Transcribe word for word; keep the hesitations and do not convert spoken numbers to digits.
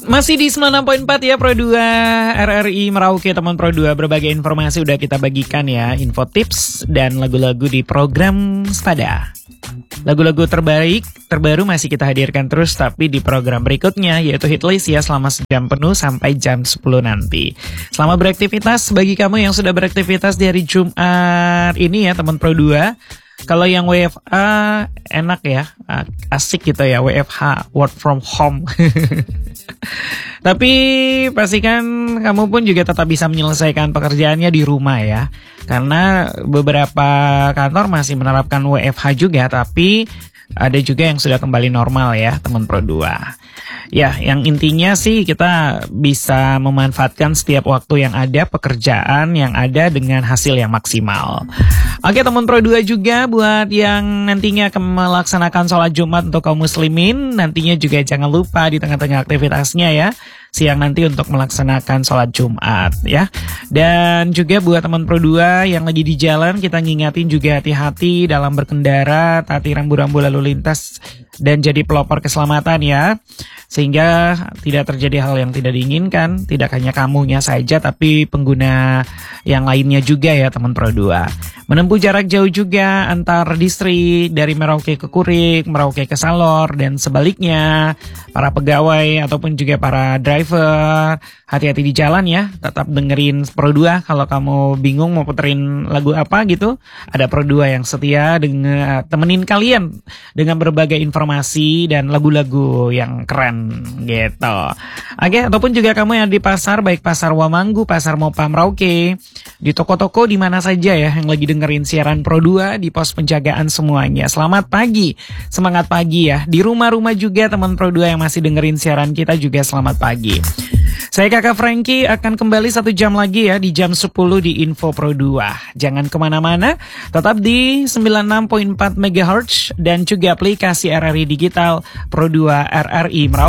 Masih di sembilan puluh enam koma empat ya Pro dua R R I Merauke teman Pro dua. Berbagai informasi udah kita bagikan ya, info tips dan lagu-lagu di program Spada. Lagu-lagu terbaik, terbaru masih kita hadirkan terus tapi di program berikutnya yaitu Hitlist ya selama sejam penuh sampai jam sepuluh nanti. Selamat beraktivitas bagi kamu yang sudah beraktivitas di hari Jumat ini ya teman Pro dua. Kalau yang W F A enak ya, asik gitu ya, W F H, work from home. Tapi pastikan kamu pun juga tetap bisa menyelesaikan pekerjaannya di rumah ya. Karena beberapa kantor masih menerapkan W F H juga, tapi ada juga yang sudah kembali normal ya teman Pro dua. Ya, yang intinya sih kita bisa memanfaatkan setiap waktu yang ada, pekerjaan yang ada dengan hasil yang maksimal. Oke teman Pro dua juga buat yang nantinya akan melaksanakan sholat Jumat untuk kaum muslimin, nantinya juga jangan lupa di tengah-tengah aktivitasnya ya, siang nanti untuk melaksanakan sholat Jumat ya. Dan juga buat teman Pro dua yang lagi di jalan, kita ngingatin juga hati-hati dalam berkendara, taati rambu-rambu lalu lintas dan jadi pelopor keselamatan ya. Sehingga tidak terjadi hal yang tidak diinginkan, tidak hanya kamunya saja tapi pengguna yang lainnya juga ya teman Pro dua. Menempuh jarak jauh juga antar distrik dari Merauke ke Kurik, Merauke ke Salor dan sebaliknya. Para pegawai ataupun juga para driver, hati-hati di jalan ya. Tetap dengerin Pro dua kalau kamu bingung mau puterin lagu apa gitu. Ada Pro dua yang setia dengan temenin kalian dengan berbagai informasi dan lagu-lagu yang keren gitu. Oke, ataupun juga kamu yang di pasar, baik pasar Wamanggu, pasar Mopa Merauke, di toko-toko di mana saja ya yang lagi dengerin siaran Pro dua, di pos penjagaan semuanya. Selamat pagi, semangat pagi ya. Di rumah-rumah juga teman Pro dua yang masih dengerin siaran kita juga selamat pagi. Saya Kakak Frankie akan kembali satu jam lagi ya di jam sepuluh di Info Pro dua. Jangan kemana-mana, tetap di sembilan puluh enam koma empat megahertz dan juga aplikasi R R I Digital Pro dua R R I Merauke.